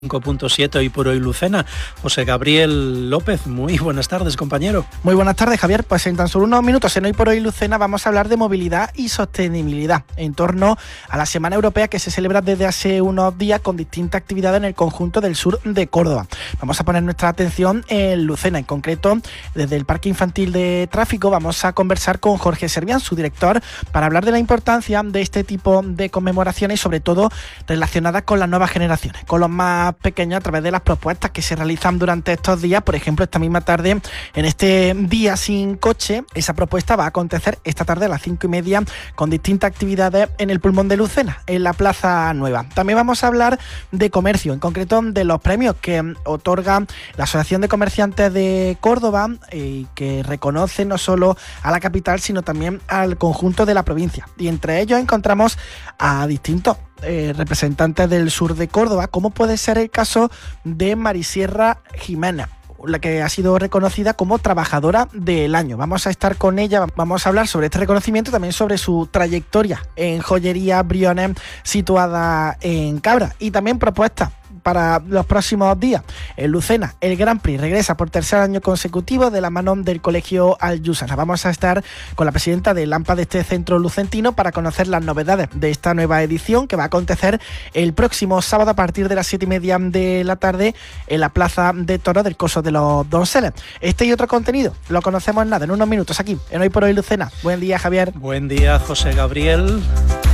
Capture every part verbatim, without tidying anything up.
cinco punto siete hoy por hoy Lucena. José Gabriel López, muy buenas tardes, compañero. Muy buenas tardes, Javier. Pues en tan solo unos minutos en Hoy por Hoy Lucena vamos a hablar de movilidad y sostenibilidad en torno a la Semana Europea que se celebra desde hace unos días con distintas actividades en el conjunto del sur de Córdoba. Vamos a poner nuestra atención en Lucena, en concreto desde el Parque Infantil de Tráfico. Vamos a conversar con Jorge Servián, su director, para hablar de la importancia de este tipo de conmemoraciones y sobre todo relacionadas con las nuevas generaciones, con los más pequeños, a través de las propuestas que se realizan durante estos días. Por ejemplo, esta misma tarde, en este día sin coche, esa propuesta va a acontecer esta tarde a las cinco y media con distintas actividades en el pulmón de Lucena, en la Plaza Nueva. También vamos a hablar de comercio, en concreto de los premios que otorga la Asociación de Comerciantes de Córdoba y eh, que reconoce no solo a la capital, sino también al conjunto de la provincia. Y entre ellos encontramos a distintos Eh, representantes del sur de Córdoba, como puede ser el caso de Marisierra Jiménez, la que ha sido reconocida como trabajadora del año. Vamos a estar con ella, vamos a hablar sobre este reconocimiento, también sobre su trayectoria en joyería Briones situada en Cabra y también propuestas para los próximos días. En Lucena, el Gran Prix regresa por tercer año consecutivo de la mano del Colegio Alyusara. Vamos a estar con la presidenta del AMPA de este centro lucentino para conocer las novedades de esta nueva edición que va a acontecer el próximo sábado a partir de las siete y media de la tarde en la Plaza de Toros del Coso de los Donceles. Este y otro contenido lo conocemos en nada, en unos minutos aquí, en Hoy por Hoy Lucena. Buen día, Javier. Buen día, José Gabriel.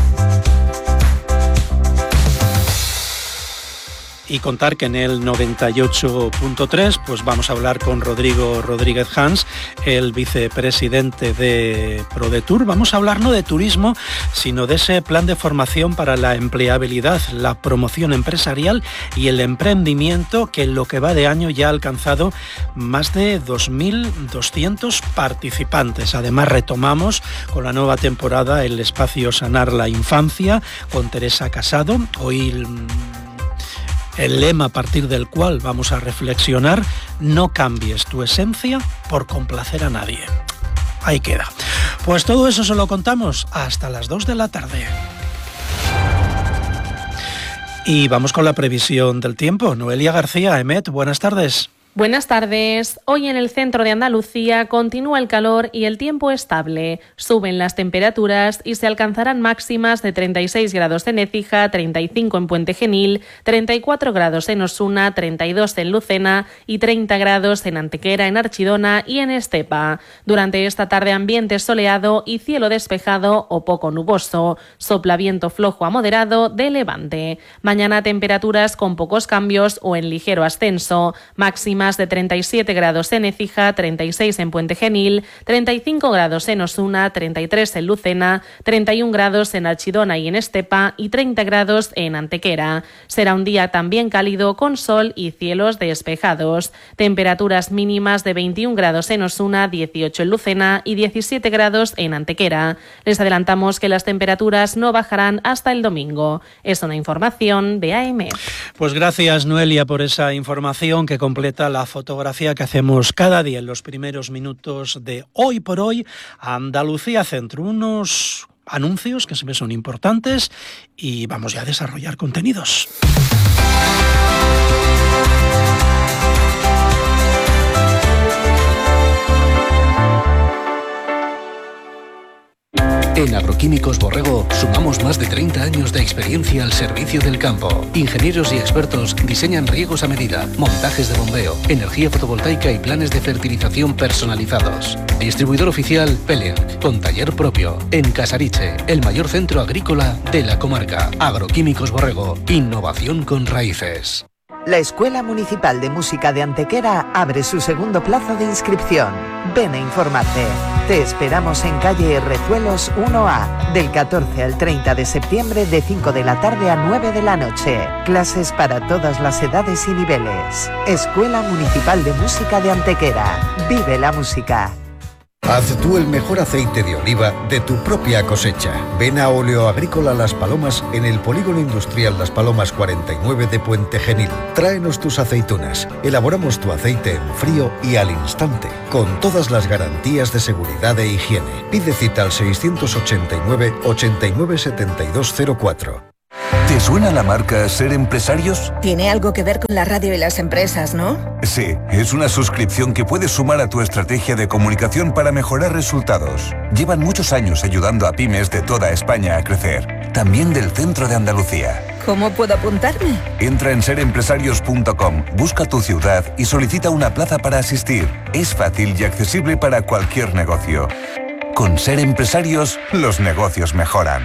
Y contar que en el noventa y ocho punto tres pues vamos a hablar con Rodrigo Rodríguez Hans, el vicepresidente de ProDetour. Vamos a hablar no de turismo, sino de ese plan de formación para la empleabilidad, la promoción empresarial y el emprendimiento que en lo que va de año ya ha alcanzado más de dos mil doscientos participantes. Además retomamos con la nueva temporada el espacio Sanar la Infancia con Teresa Casado. Hoy el lema a partir del cual vamos a reflexionar: no cambies tu esencia por complacer a nadie. Ahí queda. Pues todo eso se lo contamos hasta las dos de la tarde. Y vamos con la previsión del tiempo. Noelia García, Emet, buenas tardes. Buenas tardes. Hoy en el centro de Andalucía continúa el calor y el tiempo estable. Suben las temperaturas y se alcanzarán máximas de treinta y seis grados en Écija, treinta y cinco en Puente Genil, treinta y cuatro grados en Osuna, treinta y dos en Lucena y treinta grados en Antequera, en Archidona y en Estepa. Durante esta tarde ambiente soleado y cielo despejado o poco nuboso. Sopla viento flojo a moderado de levante. Mañana temperaturas con pocos cambios o en ligero ascenso. Máxima de treinta y siete grados en Écija, treinta y seis en Puente Genil, treinta y cinco grados en Osuna, treinta y tres en Lucena, treinta y un grados en Archidona y en Estepa y treinta grados en Antequera. Será un día también cálido con sol y cielos despejados. Temperaturas mínimas de veintiún grados en Osuna, dieciocho en Lucena y diecisiete grados en Antequera. Les adelantamos que las temperaturas no bajarán hasta el domingo. Es una información de A M. Pues gracias, Noelia, por esa información que completa la la fotografía que hacemos cada día en los primeros minutos de Hoy por Hoy Andalucía Centro. Unos anuncios que se me son importantes y vamos ya a desarrollar contenidos. En Agroquímicos Borrego sumamos más de treinta años de experiencia al servicio del campo. Ingenieros y expertos diseñan riegos a medida, montajes de bombeo, energía fotovoltaica y planes de fertilización personalizados. Distribuidor oficial Peleac, con taller propio, en Casariche, el mayor centro agrícola de la comarca. Agroquímicos Borrego, innovación con raíces. La Escuela Municipal de Música de Antequera abre su segundo plazo de inscripción. Ven a informarte. Te esperamos en calle Rezuelos uno A, del catorce al treinta de septiembre de cinco de la tarde a nueve de la noche. Clases para todas las edades y niveles. Escuela Municipal de Música de Antequera. Vive la música. Haz tú el mejor aceite de oliva de tu propia cosecha. Ven a Óleo Agrícola Las Palomas en el Polígono Industrial Las Palomas cuarenta y nueve de Puente Genil. Tráenos tus aceitunas. Elaboramos tu aceite en frío y al instante, con todas las garantías de seguridad e higiene. Pide cita al seiscientos ochenta y nueve, ochenta y nueve, setenta y dos cero cuatro. ¿Te suena la marca Ser Empresarios? Tiene algo que ver con la radio y las empresas, ¿no? Sí, es una suscripción que puedes sumar a tu estrategia de comunicación para mejorar resultados. Llevan muchos años ayudando a pymes de toda España a crecer, también del centro de Andalucía. ¿Cómo puedo apuntarme? Entra en ser empresarios punto com, busca tu ciudad y solicita una plaza para asistir. Es fácil y accesible para cualquier negocio. Con Ser Empresarios, los negocios mejoran.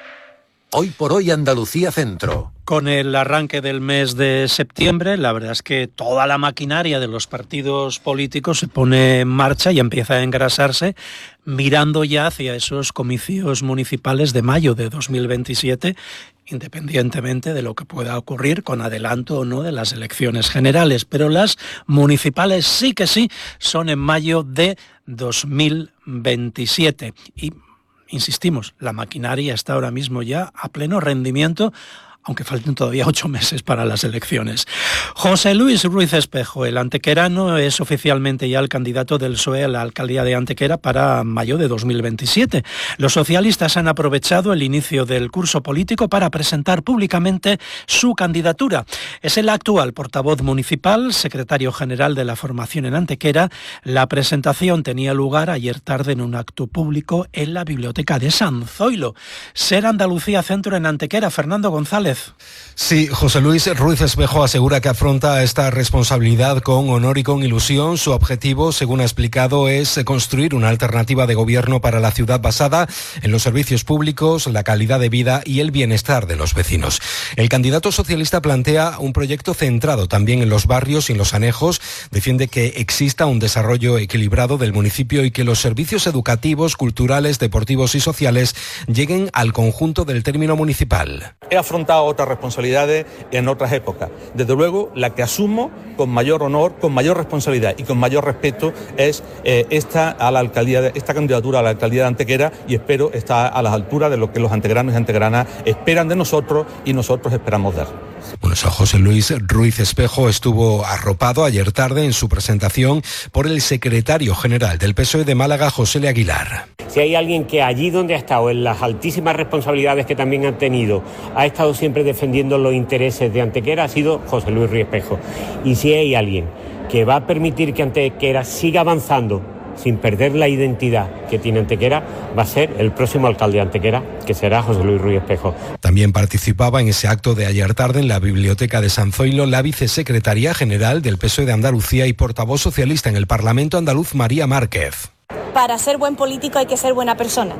Hoy por hoy Andalucía Centro. Con el arranque del mes de septiembre, la verdad es que toda la maquinaria de los partidos políticos se pone en marcha y empieza a engrasarse, mirando ya hacia esos comicios municipales de mayo de dos mil veintisiete, independientemente de lo que pueda ocurrir con adelanto o no de las elecciones generales. Pero las municipales sí que sí son en mayo de dos mil veintisiete. Y insistimos, la maquinaria está ahora mismo ya a pleno rendimiento, aunque falten todavía ocho meses para las elecciones. José Luis Ruiz Espejo, el antequerano, es oficialmente ya el candidato del P S O E a la alcaldía de Antequera para mayo de dos mil veintisiete. Los socialistas han aprovechado el inicio del curso político para presentar públicamente su candidatura. Es el actual portavoz municipal, secretario general de la formación en Antequera. La presentación tenía lugar ayer tarde en un acto público en la biblioteca de San Zoilo. Ser Andalucía Centro en Antequera. Fernando González. Sí, José Luis Ruiz Espejo asegura que afronta esta responsabilidad con honor y con ilusión. Su objetivo, según ha explicado, es construir una alternativa de gobierno para la ciudad basada en los servicios públicos, la calidad de vida y el bienestar de los vecinos. El candidato socialista plantea un proyecto centrado también en los barrios y en los anejos. Defiende que exista un desarrollo equilibrado del municipio y que los servicios educativos, culturales, deportivos y sociales lleguen al conjunto del término municipal. He afrontado otras responsabilidades en otras épocas. Desde luego, la que asumo con mayor honor, con mayor responsabilidad y con mayor respeto es eh, esta a la alcaldía, de, esta candidatura a la alcaldía de Antequera, y espero estar a las alturas de lo que los antequeranos y antequeranas esperan de nosotros y nosotros esperamos dar. Bueno, San José Luis Ruiz Espejo estuvo arropado ayer tarde en su presentación por el secretario general del P S O E de Málaga, José L. Aguilar. Si hay alguien que allí donde ha estado, en las altísimas responsabilidades que también han tenido, ha estado siempre defendiendo los intereses de Antequera, ha sido José Luis Ruiz Espejo. Y si hay alguien que va a permitir que Antequera siga avanzando sin perder la identidad que tiene Antequera, va a ser el próximo alcalde de Antequera, que será José Luis Ruiz Espejo. También participaba en ese acto de ayer tarde en la biblioteca de San Zoilo la vicesecretaria general del P S O E de Andalucía y portavoz socialista en el Parlamento andaluz, María Márquez. Para ser buen político hay que ser buena persona.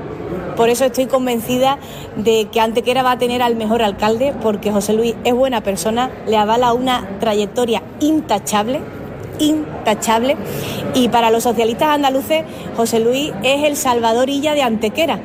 Por eso estoy convencida de que Antequera va a tener al mejor alcalde, porque José Luis es buena persona, le avala una trayectoria intachable, intachable, y para los socialistas andaluces José Luis es el Salvador Illa de Antequera.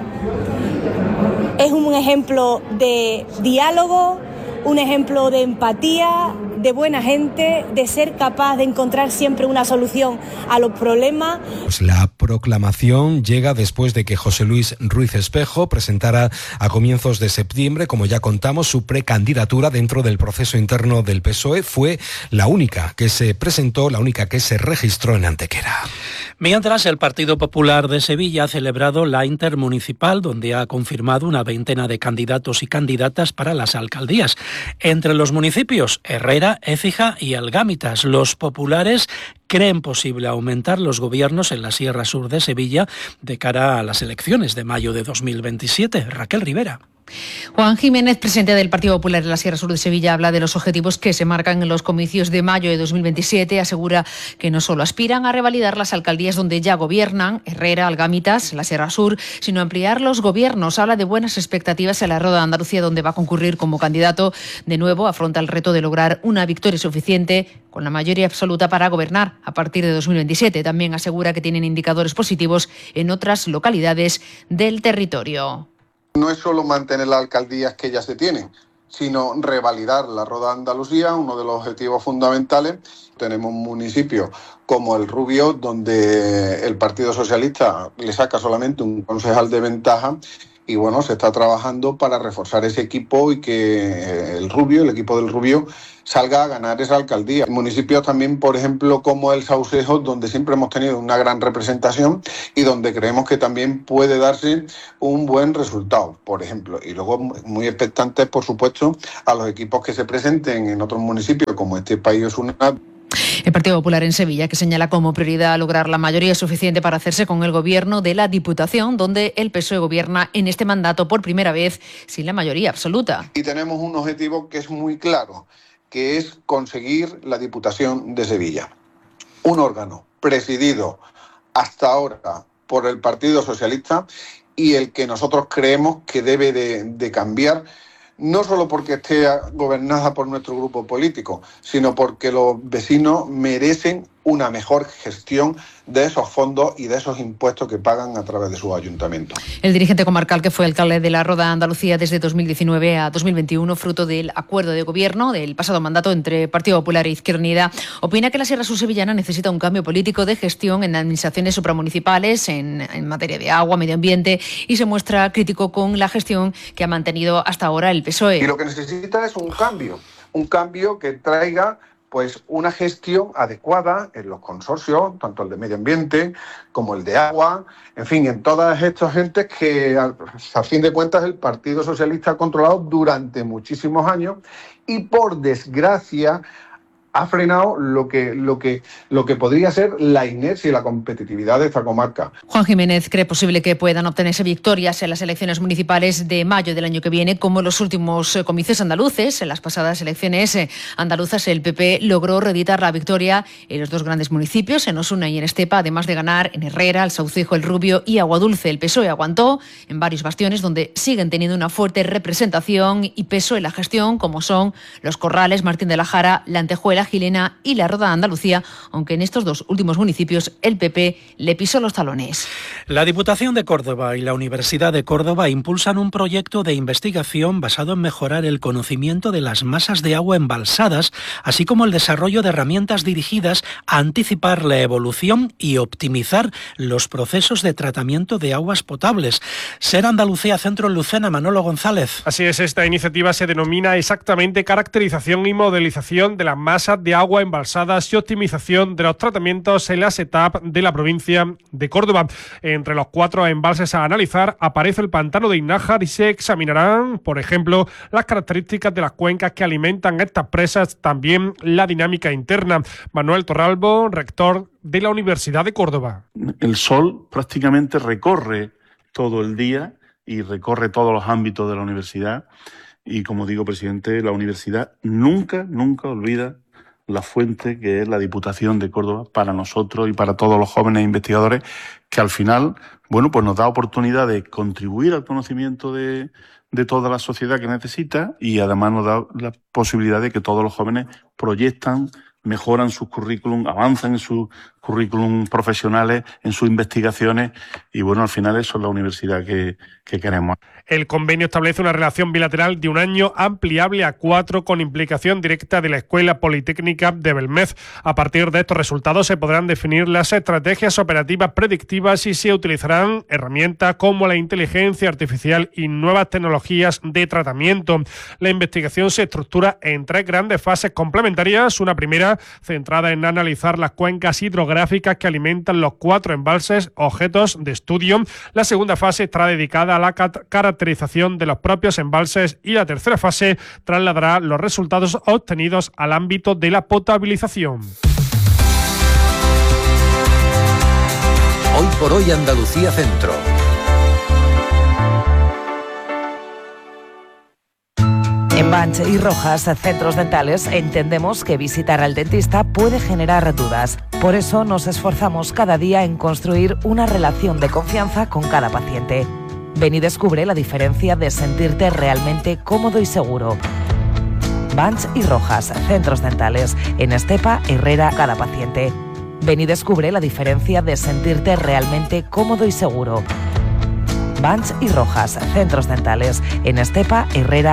Es un ejemplo de diálogo, un ejemplo de empatía, de buena gente, de ser capaz de encontrar siempre una solución a los problemas. Pues la proclamación llega después de que José Luis Ruiz Espejo presentara a comienzos de septiembre, como ya contamos, su precandidatura dentro del proceso interno del P S O E. Fue la única que se presentó, la única que se registró en Antequera. Mientras, el Partido Popular de Sevilla ha celebrado la intermunicipal, donde ha confirmado una veintena de candidatos y candidatas para las alcaldías. Entre los municipios, Herrera, Écija y Algámitas. Los populares creen posible aumentar los gobiernos en la Sierra Sur de Sevilla de cara a las elecciones de mayo de dos mil veintisiete. Raquel Rivera. Juan Jiménez, presidente del Partido Popular en la Sierra Sur de Sevilla, habla de los objetivos que se marcan en los comicios de mayo de dos mil veintisiete. Asegura que no solo aspiran a revalidar las alcaldías donde ya gobiernan, Herrera, Algámitas, la Sierra Sur, sino ampliar los gobiernos. Habla de buenas expectativas en la Roda de Andalucía, donde va a concurrir como candidato. De nuevo, afronta el reto de lograr una victoria suficiente con la mayoría absoluta para gobernar a partir de dos mil veintisiete. También asegura que tienen indicadores positivos en otras localidades del territorio. No es solo mantener las alcaldías que ya se tienen, sino revalidar la Roda de Andalucía, uno de los objetivos fundamentales. Tenemos municipios como el Rubio, donde el Partido Socialista le saca solamente un concejal de ventaja, y bueno, se está trabajando para reforzar ese equipo y que el Rubio, el equipo del Rubio, salga a ganar esa alcaldía. Municipios también, por ejemplo, como el Saucejo, donde siempre hemos tenido una gran representación y donde creemos que también puede darse un buen resultado, por ejemplo. Y luego muy expectantes, por supuesto, a los equipos que se presenten en otros municipios como Estepa y Osuna. El Partido Popular en Sevilla, que señala como prioridad lograr la mayoría suficiente para hacerse con el gobierno de la Diputación, donde el P S O E gobierna en este mandato por primera vez sin la mayoría absoluta. Y tenemos un objetivo que es muy claro, que es conseguir la Diputación de Sevilla. Un órgano presidido hasta ahora por el Partido Socialista y el que nosotros creemos que debe de, de cambiar, no solo porque esté gobernada por nuestro grupo político, sino porque los vecinos merecen una mejor gestión de esos fondos y de esos impuestos que pagan a través de sus ayuntamientos. El dirigente comarcal, que fue alcalde de la Roda Andalucía desde dos mil diecinueve a dos mil veintiuno, fruto del acuerdo de gobierno del pasado mandato entre Partido Popular e Izquierda Unida, opina que la Sierra Sur Sevillana necesita un cambio político de gestión en administraciones supramunicipales, en, en materia de agua, medio ambiente, y se muestra crítico con la gestión que ha mantenido hasta ahora el P S O E. Y lo que necesita es un cambio, un cambio que traiga pues una gestión adecuada en los consorcios, tanto el de medio ambiente como el de agua, en fin, en todas estas entes que al, a fin de cuentas el Partido Socialista ha controlado durante muchísimos años y por desgracia ha frenado lo que, lo que, lo que podría ser la inercia y la competitividad de esta comarca. Juan Jiménez cree posible que puedan obtenerse victorias en las elecciones municipales de mayo del año que viene, como en los últimos comicios andaluces. En las pasadas elecciones andaluzas, el P P logró reeditar la victoria en los dos grandes municipios, en Osuna y en Estepa, además de ganar en Herrera, El Saucejo, El Rubio y Aguadulce. El P S O E aguantó en varios bastiones donde siguen teniendo una fuerte representación y peso en la gestión, como son Los Corrales, Martín de la Jara, La Antejuela, Gilena y la Roda Andalucía, aunque en estos dos últimos municipios el P P le pisó los talones. La Diputación de Córdoba y la Universidad de Córdoba impulsan un proyecto de investigación basado en mejorar el conocimiento de las masas de agua embalsadas, así como el desarrollo de herramientas dirigidas a anticipar la evolución y optimizar los procesos de tratamiento de aguas potables. Ser Andalucía Centro en Lucena, Manolo González. Así es, esta iniciativa se denomina exactamente caracterización y modelización de las masas de agua embalsadas y optimización de los tratamientos en las etapas de la provincia de Córdoba. Entre los cuatro embalses a analizar aparece el pantano de Innájar y se examinarán, por ejemplo, las características de las cuencas que alimentan estas presas, también la dinámica interna. Manuel Torralbo, rector de la Universidad de Córdoba. El sol prácticamente recorre todo el día y recorre todos los ámbitos de la universidad y, como digo, presidente, la universidad nunca, nunca olvida la fuente que es la Diputación de Córdoba para nosotros y para todos los jóvenes investigadores que al final, bueno, pues nos da oportunidad de contribuir al conocimiento de, de toda la sociedad que necesita y además nos da la posibilidad de que todos los jóvenes proyectan, mejoran sus currículum, avanzan en sus currículum profesionales, en sus investigaciones y bueno, al final eso es la universidad que, que queremos. El convenio establece una relación bilateral de un año ampliable a cuatro con implicación directa de la Escuela Politécnica de Belmez. A partir de estos resultados se podrán definir las estrategias operativas predictivas y se utilizarán herramientas como la inteligencia artificial y nuevas tecnologías de tratamiento. La investigación se estructura en tres grandes fases complementarias. Una primera centrada en analizar las cuencas hidrográficas que alimentan los cuatro embalses objetos de estudio. La segunda fase estará dedicada a la caracterización de los propios embalses y la tercera fase trasladará los resultados obtenidos al ámbito de la potabilización. Hoy por hoy Andalucía Centro. En Banch y Rojas, centros dentales, entendemos que visitar al dentista puede generar dudas. Por eso nos esforzamos cada día en construir una relación de confianza con cada paciente. Ven y descubre la diferencia de sentirte realmente cómodo y seguro. Banch y Rojas, centros dentales, en Estepa, Herrera, cada paciente. Ven y descubre la diferencia de sentirte realmente cómodo y seguro. Banch y Rojas, centros dentales, en Estepa, Herrera.